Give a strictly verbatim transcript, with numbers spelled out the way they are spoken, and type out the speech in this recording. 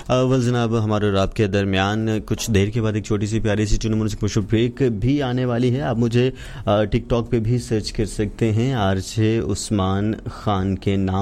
अव्वल जनाब हमारे और आपके दरमियान कुछ देर के बाद एक छोटी सी प्यारी सी चुनमुन से कमर्शियल ब्रेक भी आने वाली है। आप मुझे टिकटॉक पे भी सर्च कर सकते हैं आरजे उस्मान खान के नाम